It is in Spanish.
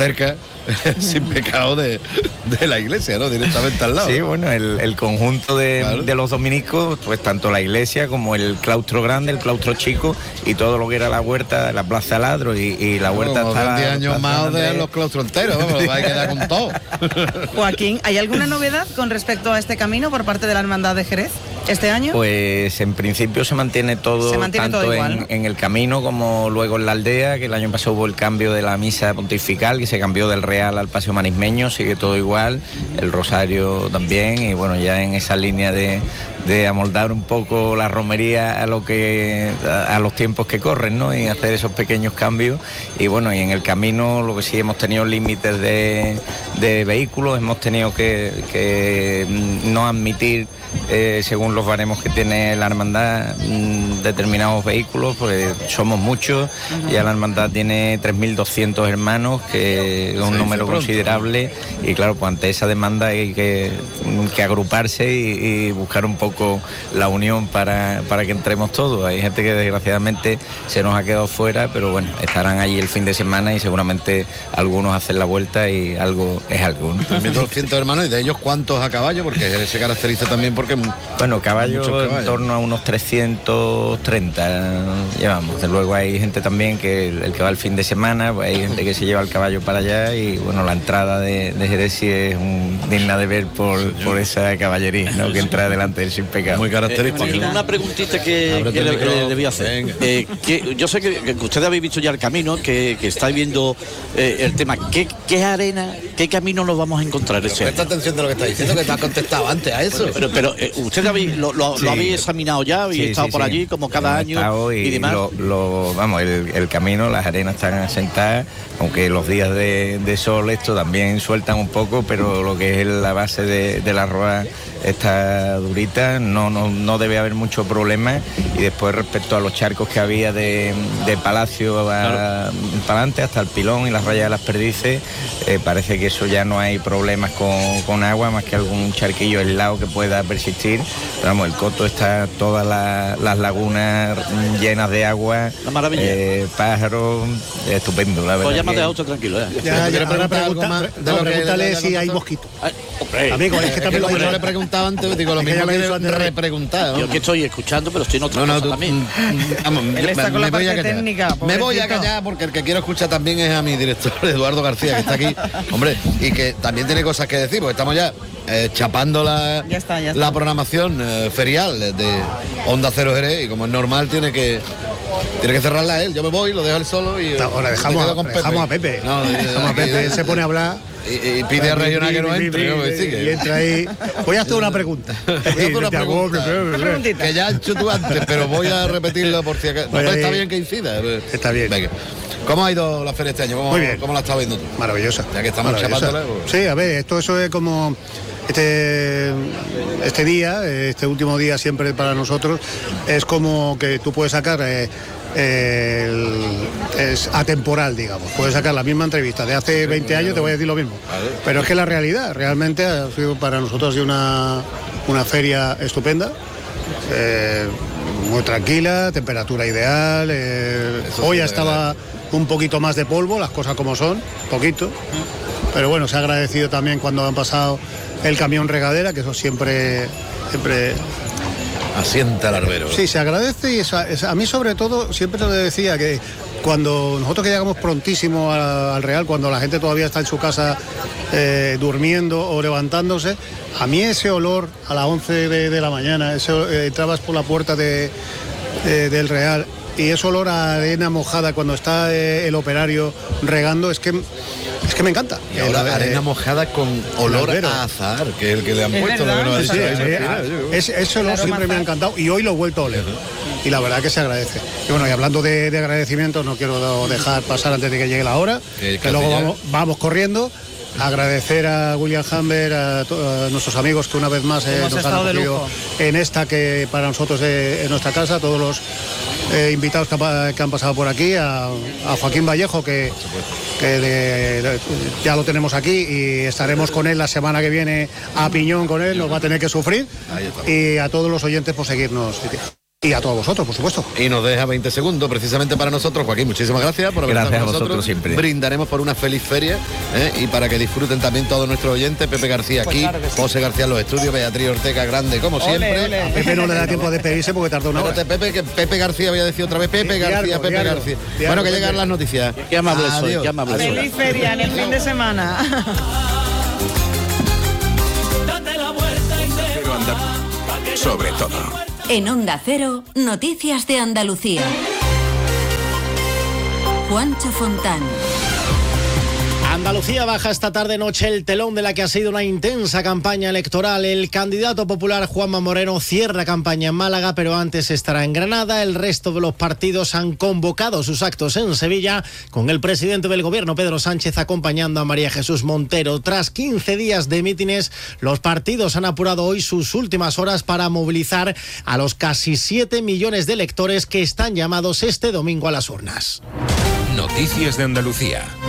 cerca, sin pecado de la iglesia, ¿no? Directamente al lado. Sí, bueno, el conjunto de los dominicos, pues tanto la iglesia como el claustro grande, el claustro chico y todo lo que era la huerta, la plaza Ladro y la huerta hasta 10 años más de los claustros enteros, vamos, va a quedar con todo. Joaquín, ¿hay alguna novedad con respecto a este camino por parte de la Hermandad de Jerez este año? Pues en principio se mantiene todo, tanto todo igual, ¿no? en el camino como luego en la aldea, que el año pasado hubo el cambio de la misa pontifical, que se cambió del Real al Paseo Marismeño, sigue todo igual, el rosario también, y bueno, ya en esa línea de amoldar un poco la romería a los tiempos que corren, ¿no? Y hacer esos pequeños cambios. Y bueno, y en el camino lo que sí hemos tenido límites de vehículos, hemos tenido que no admitir según los baremos que tiene la hermandad determinados vehículos, porque somos muchos. Ya la hermandad tiene 3.200 hermanos, que es un número considerable, y claro, pues ante esa demanda hay que agruparse y buscar un poco la unión para que entremos todos. Hay gente que desgraciadamente se nos ha quedado fuera, pero bueno, estarán allí el fin de semana y seguramente algunos hacen la vuelta y algo es algo, ¿no? 1.200 hermanos, y de ellos ¿cuántos a caballo? Porque se caracteriza también porque... Bueno, caballos en torno a unos 330 llevamos. Luego hay gente también que el que va el fin de semana, pues hay gente que se lleva el caballo para allá, y bueno, la entrada de Jerez sí es digna de ver por esa caballería, ¿no? Que entra delante del sin pecado. Muy característico. Una preguntita que le voy a hacer. Que yo sé que ustedes habéis visto ya el camino, que estáis viendo el tema. ¿Qué arena, qué camino nos vamos a encontrar ese año? Presta atención de lo que está diciendo, que te has contestado antes a eso. Pero ustedes lo habéis examinado ya, habéis estado por allí como cada año y demás. Vamos, el camino, las arenas están asentadas, aunque los días de sol esto también sueltan un poco, pero lo que es la base de la roa está durita, no debe haber mucho problema. Y después, respecto a los charcos que había de Palacio para adelante hasta el Pilón y las rayas de las Perdices, parece que eso ya no hay problemas con agua, más que algún charquillo aislado que pueda persistir. Pero vamos, el coto está, todas las lagunas llenas de agua, pájaros, estupendo, la verdad. Pues ya me has dejado tranquilo, Ya pregúntale si hay mosquitos. Amigo, es que también le he preguntado antes, digo lo mismo que repreguntar. Yo que estoy escuchando, pero estoy en otra cosa también. Él está con la parte técnica. Me voy a callar, porque el que quiero escuchar también es a mi director, Eduardo García, que está aquí, hombre, y que también tiene cosas que decir, porque estamos ya chapando la programación ferial de Onda Cero Jerez, y como es normal tiene que cerrarla él. Yo me voy, lo dejo él solo y ahora dejamos a Pepe. Dejamos a Pepe, se pone a hablar y pide a Regional que no entre. Y entra ahí. Voy a hacer una pregunta. Que ya he hecho tú antes, pero voy a repetirlo por si acaso. No, está bien que incida. Está bien. Venga. ¿Cómo ha ido la feria este año? Muy bien. ¿Cómo la estás viendo tú? Maravillosa. Ya que estamos chapándola. Sí, a ver, eso es como... Este día, este último día siempre para nosotros, es como que tú puedes sacar... es atemporal, digamos. Puedes sacar la misma entrevista de hace 20 años, te voy a decir lo mismo. Pero es que la realidad, realmente ha sido para nosotros una feria estupenda, muy tranquila, temperatura ideal. Hoy ya estaba un poquito más de polvo, las cosas como son, poquito. Pero bueno, se ha agradecido también cuando han pasado el camión regadera, que eso siempre asienta el arbero. Sí, se agradece, y a mí sobre todo siempre le decía que cuando nosotros que llegamos prontísimo al Real, cuando la gente todavía está en su casa durmiendo o levantándose, a mí ese olor a las 11 de la mañana, entrabas por la puerta del Real, y ese olor a arena mojada cuando está el operario regando, es que me encanta. Y ahora arena mojada con olor a azahar, que es el que le han puesto. Lo que nos ha dicho. Ese olor siempre me ha encantado, y hoy lo he vuelto a oler. Y la verdad que se agradece. Y bueno, y hablando de agradecimientos, no quiero dejar pasar antes de que llegue la hora, que luego vamos corriendo. Agradecer a William Humber, a nuestros amigos que una vez más nos han acogido en esta que para nosotros es nuestra casa, a todos los invitados que han pasado por aquí, a Joaquín Vallejo, que ya lo tenemos aquí y estaremos con él la semana que viene a piñón con él, nos va a tener que sufrir, y a todos los oyentes por seguirnos. Y a todos vosotros, por supuesto. Y nos deja 20 segundos precisamente para nosotros. Joaquín, muchísimas gracias por haber estado con nosotros. Siempre. Brindaremos por una feliz feria y para que disfruten también todos nuestros oyentes. Pepe García aquí, claro sí. José García en los estudios, Beatriz Ortega grande como siempre. Ole. A Pepe no le da tiempo de despedirse porque tardó una hora. Espérate, que Pepe García, voy a decir otra vez, Pepe García. Bueno, que llegan las noticias. Qué amable soy, qué amable soy. Feliz feria en el fin de semana. Sobre todo. En Onda Cero, Noticias de Andalucía. Juancho Fontán. Andalucía baja esta tarde-noche el telón de la que ha sido una intensa campaña electoral. El candidato popular Juanma Moreno cierra campaña en Málaga, pero antes estará en Granada. El resto de los partidos han convocado sus actos en Sevilla, con el presidente del gobierno, Pedro Sánchez, acompañando a María Jesús Montero. Tras 15 días de mítines, los partidos han apurado hoy sus últimas horas para movilizar a los casi 7 millones de electores que están llamados este domingo a las urnas. Noticias de Andalucía.